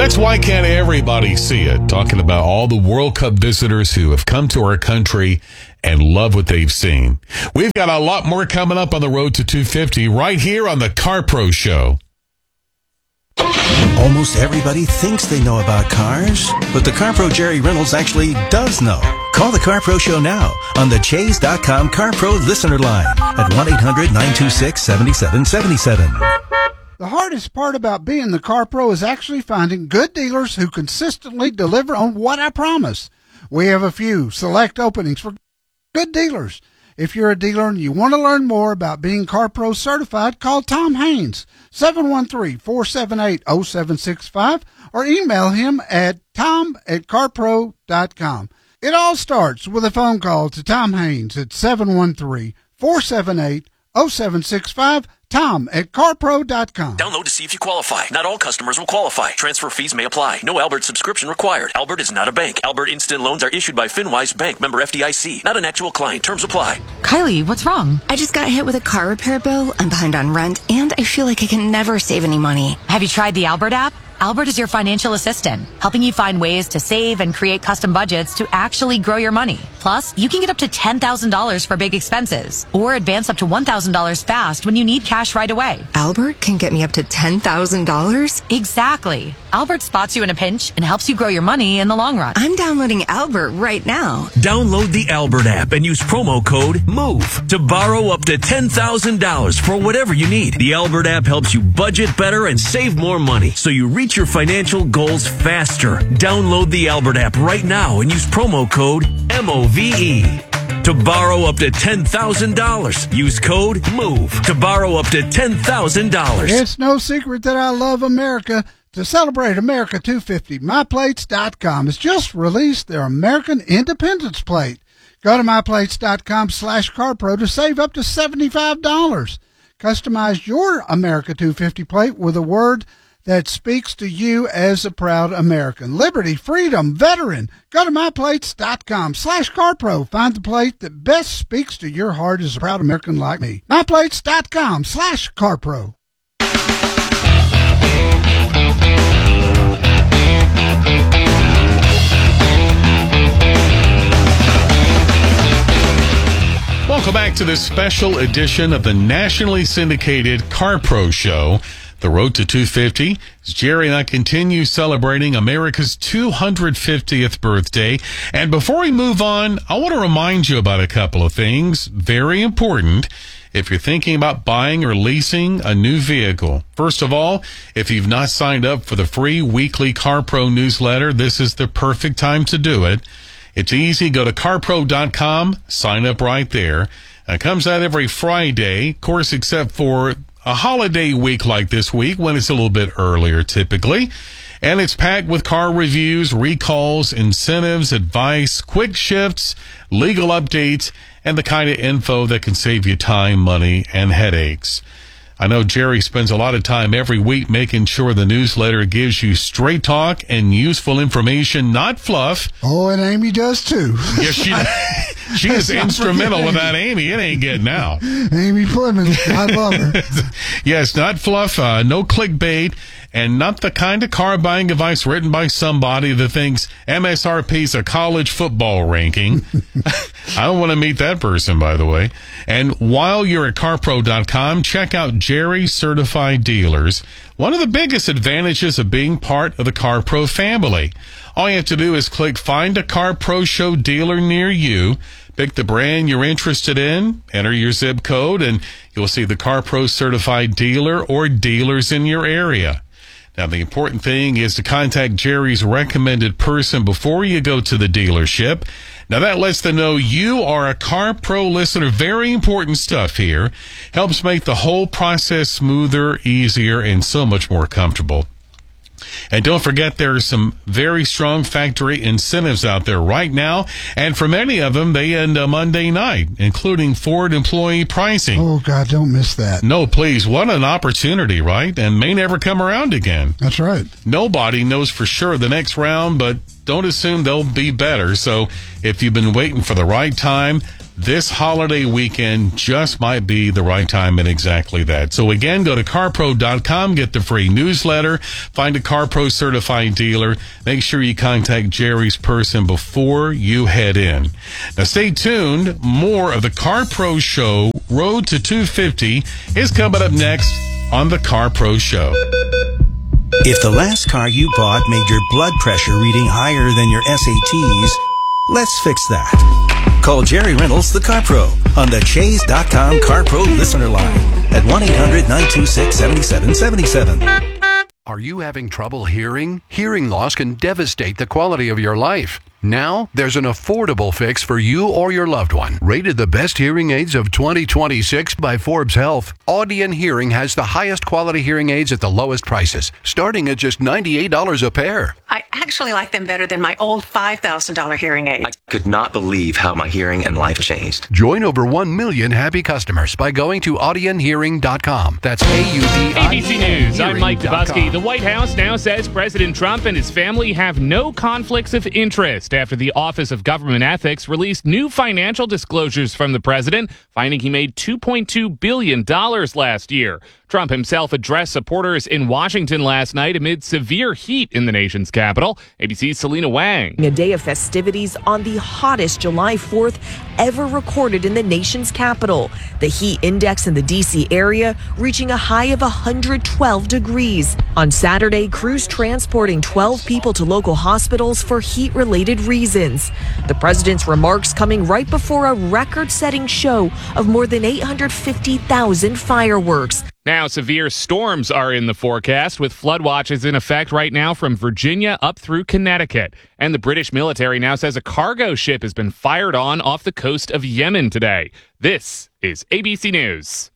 That's Why Can't Everybody See It? Talking about all the World Cup visitors who have come to our country and love what they've seen. We've got a lot more coming up on the road to 250 right here on the Car Pro Show. Almost everybody thinks they know about cars, but the Car Pro Jerry Reynolds actually does know. Call the Car Pro Show now on the Chase.com Car Pro listener line at 1-800-926-7777. The hardest part about being the Car Pro is actually finding good dealers who consistently deliver on what I promise. We have a few select openings for good dealers. If you're a dealer and you want to learn more about being Car Pro certified, call Tom Haynes, 713-478-0765, or email him at tom@carpro.com. It all starts with a phone call to Tom Haynes at 713-478-0765, tom@carpro.com. Download to see if you qualify. Not all customers will qualify. Transfer fees may apply. No Albert subscription required. Albert is not a bank. Albert Instant Loans are issued by FinWise Bank, member FDIC. Not an actual client. Terms apply. Kylie, what's wrong? I just got hit with a car repair bill. I'm behind on rent, and I feel like I can never save any money. Have you tried the Albert app? Albert is your financial assistant, helping you find ways to save and create custom budgets to actually grow your money. Plus, you can get up to $10,000 for big expenses or advance up to $1,000 fast when you need cash right away. Albert can get me up to $10,000? Exactly. Albert spots you in a pinch and helps you grow your money in the long run. I'm downloading Albert right now. Download the Albert app and use promo code MOVE to borrow up to $10,000 for whatever you need. The Albert app helps you budget better and save more money, so you reach your financial goals faster. Download the Albert app right now and use promo code MOVE to borrow up to $10,000. Use code MOVE to borrow up to $10,000. It's no secret that I love America. To celebrate America 250, MyPlates.com has just released their American Independence Plate. Go to MyPlates.com/CarPro to save up to $75. Customize your America 250 plate with a word that speaks to you as a proud American. Liberty, freedom, veteran. Go to MyPlates.com/CarPro. Find the plate that best speaks to your heart as a proud American like me. MyPlates.com/CarPro. Welcome back to this special edition of the nationally syndicated Car Pro Show. The road to 250. As Jerry and I continue celebrating America's 250th birthday. And before we move on, I want to remind you about a couple of things. Very important if you're thinking about buying or leasing a new vehicle. First of all, if you've not signed up for the free weekly Car Pro newsletter, this is the perfect time to do it. It's easy. Go to carpro.com, sign up right there. It comes out every Friday, of course, except for a holiday week like this week when it's a little bit earlier typically. And it's packed with car reviews, recalls, incentives, advice, quick shifts, legal updates, and the kind of info that can save you time, money, and headaches. I know Jerry spends a lot of time every week making sure the newsletter gives you straight talk and useful information, not fluff. Oh, and Amy does too. Yes, she is instrumental. Without Amy, it ain't getting out. Amy Fleming, I love her. Yes, not fluff, no clickbait, and not the kind of car buying advice written by somebody that thinks MSRP's a college football ranking. I don't want to meet that person, by the way. And while you're at carpro.com, check out Jerry Certified Dealers. One of the biggest advantages of being part of the Car Pro family. All you have to do is click Find a Car Pro Show dealer near you, pick the brand you're interested in, enter your zip code, and you'll see the Car Pro Certified dealer or dealers in your area. Now, the important thing is to contact Jerry's recommended person before you go to the dealership. Now, that lets them know you are a Car Pro listener. Very important stuff here. Helps make the whole process smoother, easier, and so much more comfortable. And don't forget, there are some very strong factory incentives out there right now. And for many of them, they end Monday night, including Ford employee pricing. Oh, God, don't miss that. No, please. What an opportunity, right? And may never come around again. That's right. Nobody knows for sure the next round, but don't assume they'll be better. So if you've been waiting for the right time, this holiday weekend just might be the right time and exactly that. So again, go to CarPro.com, get the free newsletter, find a CarPro certified dealer. Make sure you contact Jerry's person before you head in. Now stay tuned. More of the CarPro Show, Road to 250, is coming up next on the CarPro Show. If the last car you bought made your blood pressure reading higher than your SATs, let's fix that. Call Jerry Reynolds, the CarPro, on the Chase.com CarPro listener line at 1-800-926-7777. Are you having trouble hearing? Hearing loss can devastate the quality of your life. Now, there's an affordable fix for you or your loved one. Rated the best hearing aids of 2026 by Forbes Health, Audion Hearing has the highest quality hearing aids at the lowest prices, starting at just $98 a pair. I actually like them better than my old $5,000 hearing aid. I could not believe how my hearing and life changed. Join over 1 million happy customers by going to audionhearing.com. That's AUDI. ABC News, I'm Mike Dubusky. The White House now says President Trump and his family have no conflicts of interest after the Office of Government Ethics released new financial disclosures from the president, finding he made $2.2 billion last year. Trump himself addressed supporters in Washington last night amid severe heat in the nation's capital. ABC's Selena Wang. A day of festivities on the hottest July 4th ever recorded in the nation's capital. The heat index in the D.C. area reaching a high of 112 degrees. On Saturday, crews transporting 12 people to local hospitals for heat-related reasons. The president's remarks coming right before a record-setting show of more than 850,000 fireworks. Now, severe storms are in the forecast, with flood watches in effect right now from Virginia up through Connecticut. And the British military now says a cargo ship has been fired on off the coast of Yemen today. This is ABC News.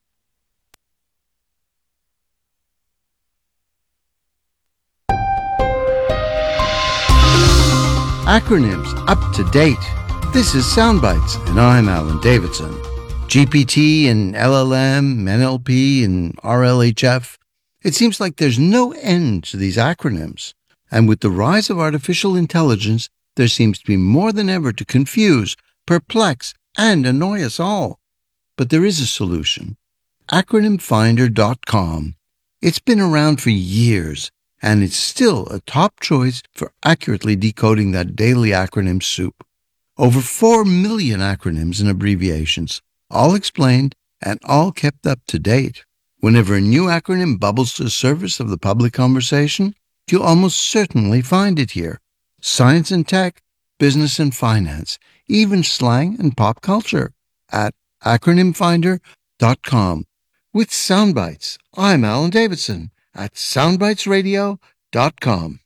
Acronyms up to date. This is Soundbites, and I'm Alan Davidson. GPT and LLM, NLP and RLHF. It seems like there's no end to these acronyms. And with the rise of artificial intelligence, there seems to be more than ever to confuse, perplex, and annoy us all. But there is a solution. AcronymFinder.com. It's been around for years, and it's still a top choice for accurately decoding that daily acronym soup. Over 4 million acronyms and abbreviations, all explained and all kept up to date. Whenever a new acronym bubbles to the surface of the public conversation, you'll almost certainly find it here. Science and tech, business and finance, even slang and pop culture at acronymfinder.com. With Soundbites, I'm Alan Davidson at soundbitesradio.com.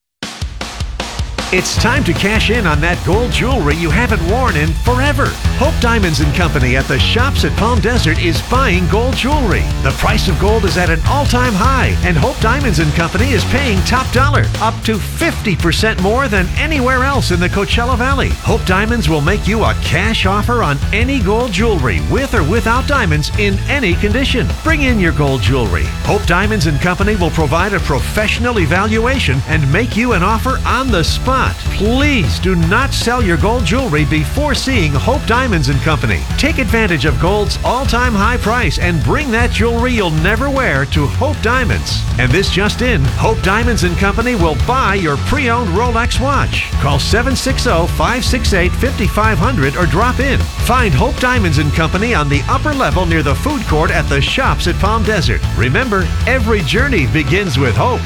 It's time to cash in on that gold jewelry you haven't worn in forever. Hope Diamonds & Company at the Shops at Palm Desert is buying gold jewelry. The price of gold is at an all-time high, and Hope Diamonds & Company is paying top dollar, up to 50% more than anywhere else in the Coachella Valley. Hope Diamonds will make you a cash offer on any gold jewelry, with or without diamonds, in any condition. Bring in your gold jewelry. Hope Diamonds & Company will provide a professional evaluation and make you an offer on the spot. Please do not sell your gold jewelry before seeing Hope Diamonds & Company. Take advantage of gold's all-time high price and bring that jewelry you'll never wear to Hope Diamonds. And this just in, Hope Diamonds & Company will buy your pre-owned Rolex watch. Call 760-568-5500 or drop in. Find Hope Diamonds & Company on the upper level near the food court at the Shops at Palm Desert. Remember, every journey begins with hope.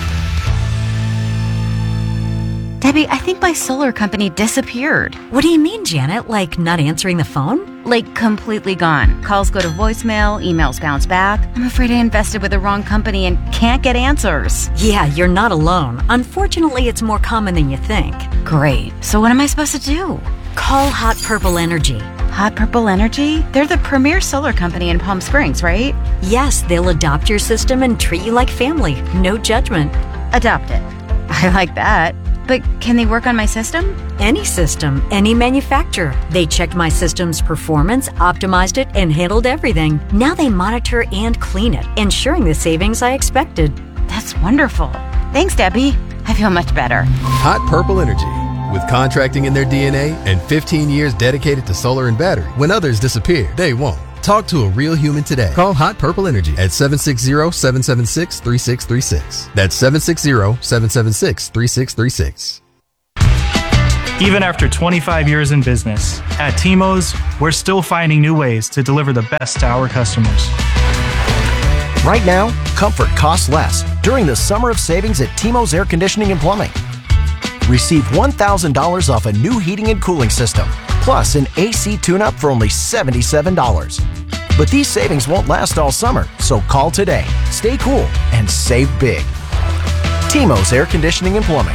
Debbie, I think my solar company disappeared. What do you mean, Janet? Like not answering the phone? Like completely gone. Calls go to voicemail, emails bounce back. I'm afraid I invested with the wrong company and can't get answers. Yeah, you're not alone. Unfortunately, it's more common than you think. Great. So what am I supposed to do? Call Hot Purple Energy. Hot Purple Energy? They're the premier solar company in Palm Springs, right? Yes, they'll adopt your system and treat you like family. No judgment. Adopt it. I like that. But can they work on my system? Any system, any manufacturer. They checked my system's performance, optimized it, and handled everything. Now they monitor and clean it, ensuring the savings I expected. That's wonderful. Thanks, Debbie. I feel much better. Hot Purple Energy. With contracting in their DNA and 15 years dedicated to solar and battery, when others disappear, they won't. Talk to a real human today. Call Hot Purple Energy at 760-776-3636. That's 760-776-3636. Even after 25 years in business, at T-Mos, we're still finding new ways to deliver the best to our customers. Right now, comfort costs less during the Summer of Savings at T-Mos Air Conditioning and Plumbing. Receive $1,000 off a new heating and cooling system, plus an AC tune-up for only $77. But these savings won't last all summer, so call today. Stay cool and save big. T-Mos Air Conditioning and Plumbing.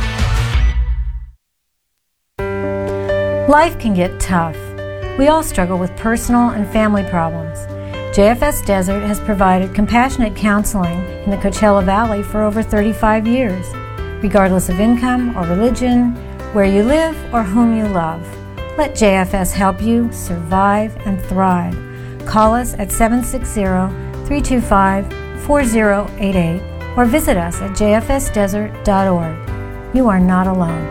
Life can get tough. We all struggle with personal and family problems. JFS Desert has provided compassionate counseling in the Coachella Valley for over 35 years, regardless of income or religion, where you live or whom you love. Let JFS help you survive and thrive. Call us at 760-325-4088 or visit us at jfsdesert.org. You are not alone.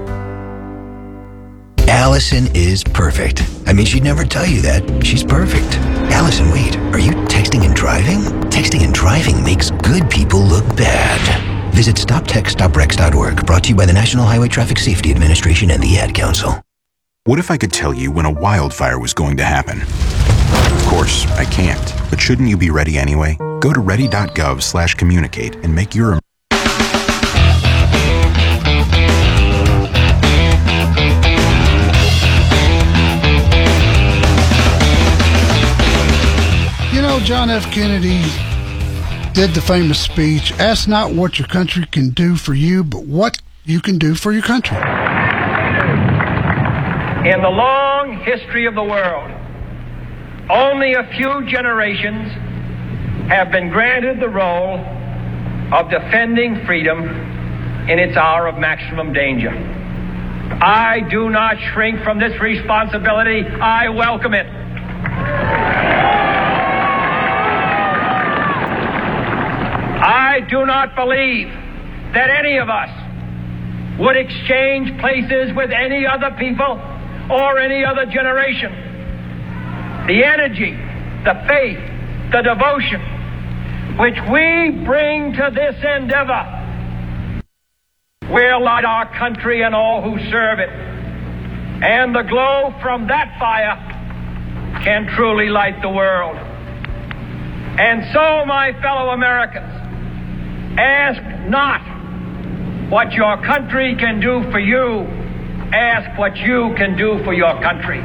Allison is perfect. I mean, she'd never tell you that. She's perfect. Allison, wait, are you texting and driving? Texting and driving makes good people look bad. Visit StopTextStopWrecks.org, brought to you by the National Highway Traffic Safety Administration and the Ad Council. What if I could tell you when a wildfire was going to happen? Of course, I can't. But shouldn't you be ready anyway? Go to ready.gov/communicate and make your... John F. Kennedy did the famous speech, ask not what your country can do for you, but what you can do for your country. In the long history of the world, only a few generations have been granted the role of defending freedom in its hour of maximum danger. I do not shrink from this responsibility. I welcome it. I do not believe that any of us would exchange places with any other people or any other generation. The energy, the faith, the devotion which we bring to this endeavor will light our country and all who serve it. And the glow from that fire can truly light the world. And so, my fellow Americans, ask not what your country can do for you. Ask what you can do for your country.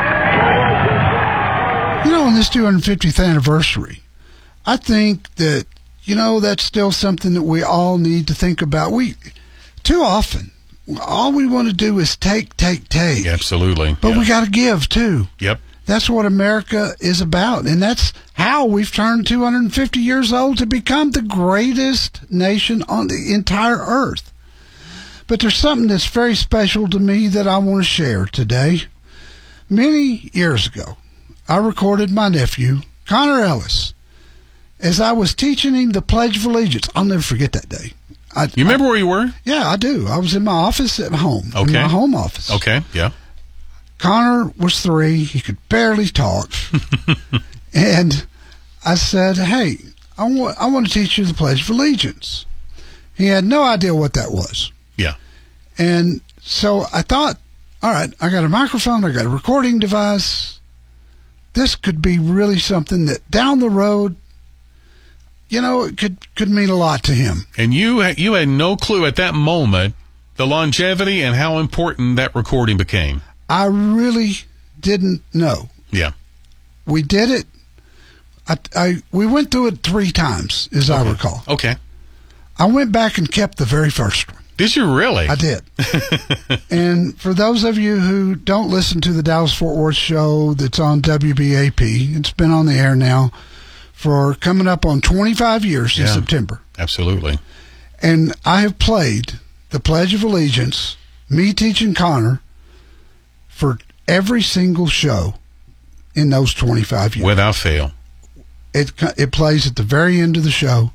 You know, on this 250th anniversary, I think that, that's still something that we all need to think about. Too often, all we want to do is take. Absolutely. But we got to give, too. Yep. That's what America is about, and that's how we've turned 250 years old to become the greatest nation on the entire earth. But there's something that's very special to me that I want to share today. Many years ago, I recorded my nephew, Connor Ellis, as I was teaching him the Pledge of Allegiance. I'll never forget that day. You remember where you were? Yeah, I do. I was in my office at home, in my home office. Okay, yeah. Connor was 3. He could barely talk. And I said, hey, I want to teach you the Pledge of Allegiance. He had no idea what that was. Yeah. And so I thought, all right, I got a microphone, I got a recording device. This could be really something that down the road, it could mean a lot to him. And you had no clue at that moment the longevity and how important that recording became. I really didn't know. Yeah. We did it. We went through it 3 times, as I recall. Okay. I went back and kept the very first one. Did you really? I did. And for those of you who don't listen to the Dallas-Fort Worth show that's on WBAP, it's been on the air now for coming up on 25 years in September. Absolutely. And I have played the Pledge of Allegiance, me teaching Connor, for every single show in those 25 years. Without fail. It plays at the very end of the show,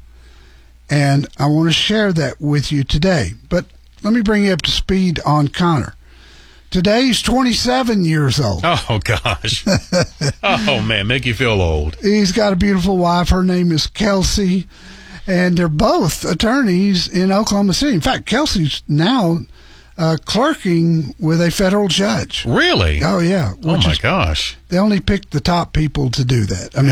and I want to share that with you today. But let me bring you up to speed on Connor. Today he's 27 years old. Oh, gosh. Oh, man, make you feel old. He's got a beautiful wife. Her name is Kelsey, and they're both attorneys in Oklahoma City. In fact, Kelsey's now clerking with a federal judge. Really? Oh, yeah. Oh, my gosh. They only picked the top people to do that. I mean,